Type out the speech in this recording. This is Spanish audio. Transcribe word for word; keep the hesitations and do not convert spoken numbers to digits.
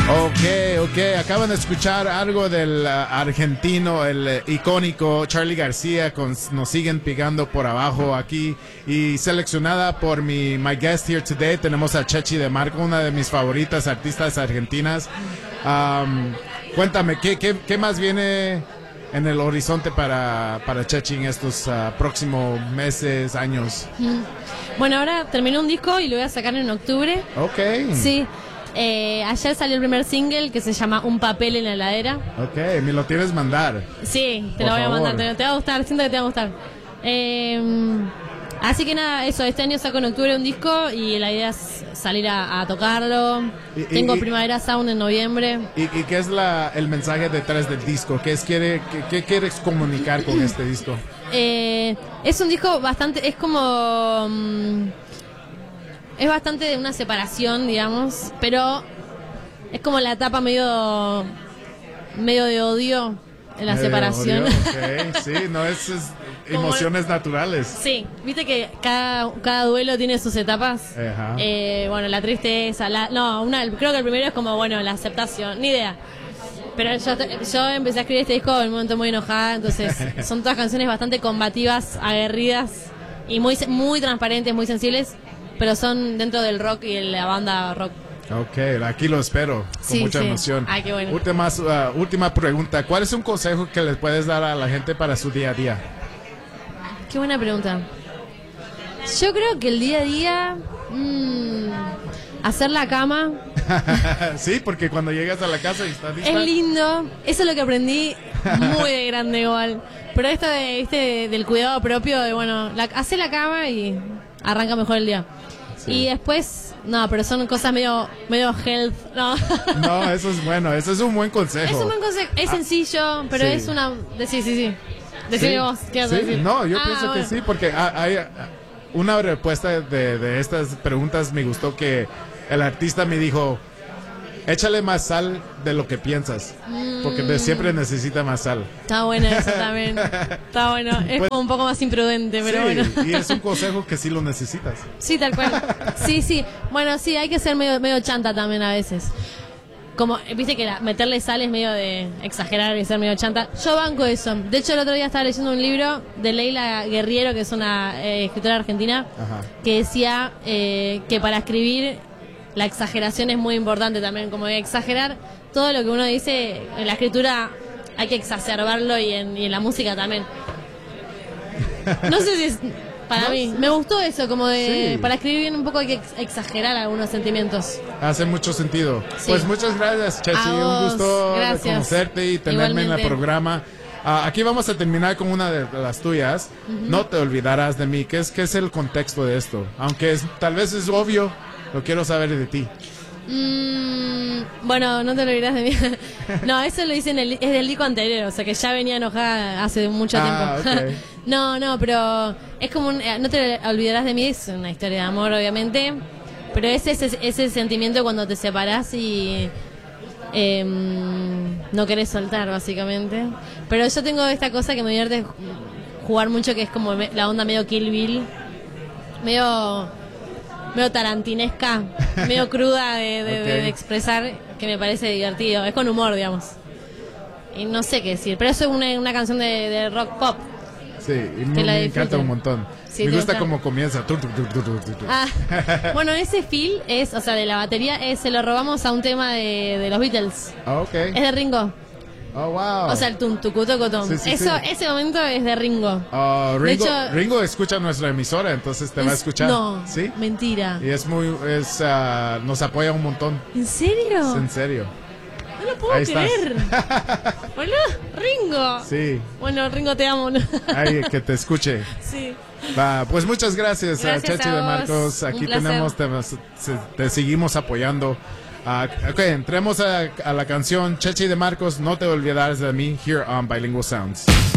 Ok, ok, acaban de escuchar algo del uh, argentino, el uh, icónico Charly García, con, nos siguen pegando por abajo aquí, y seleccionada por mi my guest here today, tenemos a Chechi DeMarco, una de mis favoritas artistas argentinas. Um, cuéntame, ¿qué, qué, ¿qué más viene en el horizonte para, para Chechi en estos uh, próximos meses, años? Bueno, ahora terminé un disco y lo voy a sacar en octubre. Ok. Sí. Eh, ayer salió el primer single que se llama Un papel en la heladera. Ok, me lo tienes mandar. Sí, te Por lo voy favor. a mandar, te, te va a gustar, siento que te va a gustar. Eh, así que nada, eso, este año saco en octubre un disco y la idea es salir a, a tocarlo. Y- Tengo y- Primavera Sound en noviembre. ¿Y, y qué es la, el mensaje detrás del disco? ¿Qué, es, quiere, qué, qué quieres comunicar con este disco? Eh, es un disco bastante, es como... mm, es bastante de una separación, digamos, pero es como la etapa medio medio de odio en la Medio separación. odio, ok, sí, no, es, es Como- emociones naturales. Sí, viste que cada, cada duelo tiene sus etapas. Ajá. Eh, bueno, la tristeza, la, no, una, creo que el primero es como, bueno, la aceptación, ni idea. Pero yo, yo empecé a escribir este disco en un momento muy enojada, entonces son todas canciones bastante combativas, aguerridas y muy, muy transparentes, muy sensibles, pero son dentro del rock y de la banda rock. Ok, aquí lo espero, con Sí, mucha sí. emoción. Ay, qué bueno. Última, uh, última pregunta, ¿cuál es un consejo que les puedes dar a la gente para su día a día? Qué buena pregunta. Yo creo que el día a día, mmm, hacer la cama Sí, porque cuando llegas a la casa y estás lista. es lindo. Eso es lo que aprendí muy de grande igual. Pero esto de, este, del cuidado propio, de bueno, la, hacer la cama y arranca mejor el día. Sí. Y después, no, pero son cosas medio, medio health, no. No, eso es bueno, eso es un buen consejo. Es un buen consejo, es sencillo, pero sí. es una... de- sí, sí, sí. Decime Sí, vos, ¿qué vas a sí, decir? no, yo Ah, pienso bueno. que sí, porque ha- hay ah, una respuesta de, de estas preguntas. Me gustó que el artista me dijo, échale más sal de lo que piensas, porque Mm. de- siempre necesita más sal. Está bueno eso también. Está bueno. Es Pues- como un poco más imprudente, pero Sí, bueno. y es un consejo que sí lo necesitas. Sí, tal cual. Sí, sí. Bueno, sí, hay que ser medio, medio chanta también a veces. Como, viste que la- meterle sal es medio de exagerar y ser medio chanta. Yo banco eso. De hecho, el otro día estaba leyendo un libro de Leila Guerriero, que es una eh, escritora argentina, Ajá. que decía eh, que para escribir la exageración es muy importante también. Como de exagerar todo lo que uno dice en la escritura, hay que exacerbarlo y en, y en la música también. No sé si es para No mí. sé. Me gustó eso, como de Sí. para escribir bien un poco hay que ex- exagerar algunos sentimientos. Hace mucho sentido. Sí. Pues muchas gracias, Chechi. A Un vos, gusto de gracias. conocerte y tenerme en Igualmente. el programa. Ah, aquí vamos a terminar con una de las tuyas. No te olvidarás de mí. ¿Qué es, qué es el contexto de esto? Aunque es, tal vez es obvio, lo quiero saber de ti. Mm, bueno, no te lo olvides de mí. No, eso lo hice en el, es del disco anterior, o sea que ya venía enojada hace mucho Ah, tiempo. ok. No, no, pero es como un, eh, no te olvidarás de mí, es una historia de amor, obviamente. Pero es ese, ese sentimiento cuando te separás y em, no querés soltar, básicamente. Pero yo tengo esta cosa que me divierte jugar mucho, que es como me- la onda medio Kill Bill, medio medio tarantinesca, medio cruda de, de- de- Ok. de expresar, que me parece divertido. Es con humor, digamos. Y no sé qué decir, pero eso es una, una canción de, de rock pop. Sí, y me, Que la me encanta disfruten. un montón. Sí, me ¿te gusta gusta? cómo comienza. Tu, tu, tu, tu, tu, tu, tu. Ah, bueno, ese feel es, o sea, de la batería, es, se lo robamos a un tema de, de los Beatles. Ah, ok. Es de Ringo. Oh, wow. O sea, el tum tucutocotom. Sí, sí, Eso, sí. ese momento es de Ringo. Ah, de Ringo, hecho- Ringo escucha nuestra emisora, entonces te va a Es- escuchar. No, ¿Sí? mentira. Y es muy, es, ah, nos apoya un montón. ¿En serio? En serio. No lo puedo Ahí estás. creer. Hola, Ringo. Sí. Bueno, Ringo, te amo. Ay, que te escuche. Sí. Va, pues muchas gracias, Gracias a Chechi a de vos. Marcos. Un Aquí placer. tenemos, te, se- te seguimos apoyando. Ah, ok, entremos a, a la canción Chechi de Marcos, No te olvidarás de mí, here on Bilingual Sounds.